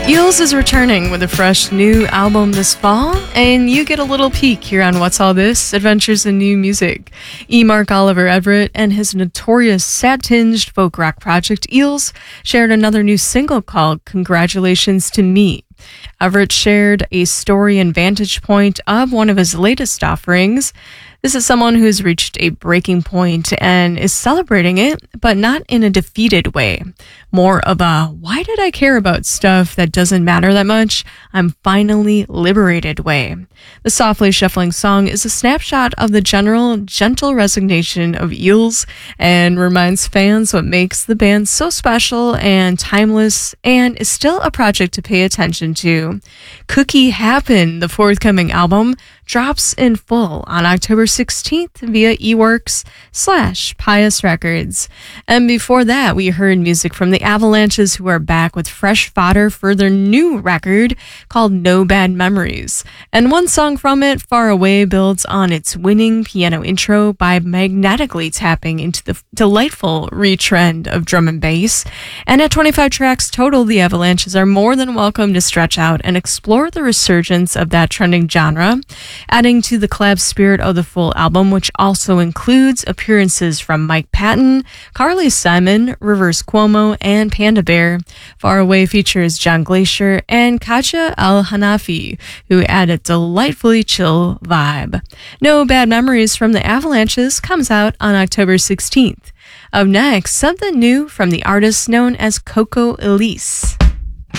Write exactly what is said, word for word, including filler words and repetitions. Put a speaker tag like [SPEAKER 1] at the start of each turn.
[SPEAKER 1] Eels is returning with a fresh new album this fall, and you get a little peek here on What's All This? Adventures in New Music. E. Mark Oliver Everett and his notorious sad-tinged folk rock project Eels shared another new single called Congratulations to Me. Everett shared a story and vantage point of one of his latest offerings. This is someone who's reached a breaking point and is celebrating it, but not in a defeated way. More of a, why did I care about stuff that doesn't matter that much? I'm finally liberated way. The softly shuffling song is a snapshot of the general gentle resignation of Eels and reminds fans what makes the band so special and timeless and is still a project to pay attention to. Cookie Happen, the forthcoming album, drops in full on October sixteenth via eWorks slash Pious Records. And before that, we heard music from the Avalanches, who are back with fresh fodder for their new record called No Bad Memories. And one song from it, Far Away, builds on its winning piano intro by magnetically tapping into the delightful retrend of drum and bass. And at twenty-five tracks total, the Avalanches are more than welcome to stretch out and explore the resurgence of that trending genre, adding to the collab spirit of the full album, which also includes appearances from Mike Patton, Carly Simon, Rivers Cuomo, and Panda Bear. Far Away features John Glacier and Katja Al-Hanafi, who add a delightfully chill vibe. No Bad Memories from the Avalanches comes out on October sixteenth. Up next, something new from the artist known as Coco Elise.